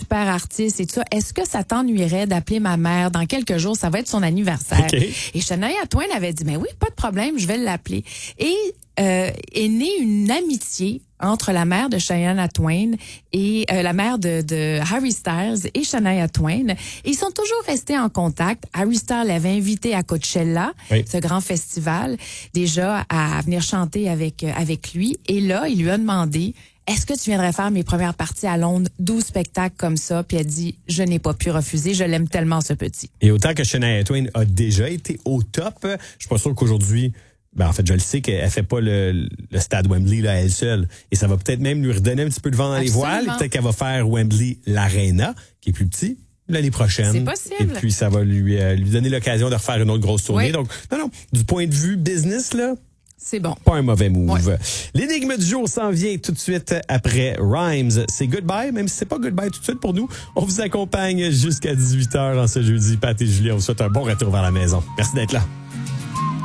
super artiste et tout ça. Est-ce que ça t'ennuierait d'appeler ma mère dans quelques jours? Ça va être son anniversaire. Okay. Et Shania Twain avait dit, mais oui, pas de problème, je vais l'appeler. Et est née une amitié entre la mère de Shania Twain et la mère de Harry Styles et Shania Twain. Et ils sont toujours restés en contact. Harry Styles l'avait invité à Coachella, ce grand festival, déjà à venir chanter avec lui. Et là, il lui a demandé, est-ce que tu viendrais faire mes premières parties à Londres, 12 spectacles comme ça? Puis elle dit, je n'ai pas pu refuser, je l'aime tellement ce petit. Et autant que Shania Twain a déjà été au top, je suis pas sûr qu'aujourd'hui, en fait, je le sais qu'elle fait pas le stade Wembley là, elle seule. Et ça va peut-être même lui redonner un petit peu de vent dans les voiles. Peut-être qu'elle va faire Wembley l'Arena, qui est plus petit, l'année prochaine. C'est possible. Et puis, ça va lui donner l'occasion de refaire une autre grosse tournée. Donc, non, du point de vue business, là, c'est bon. Pas un mauvais move. Ouais. L'énigme du jour s'en vient tout de suite après Rhymes. C'est goodbye, même si c'est pas goodbye tout de suite pour nous. On vous accompagne jusqu'à 18h en ce jeudi. Pat et Julie, on vous souhaite un bon retour vers la maison. Merci d'être là.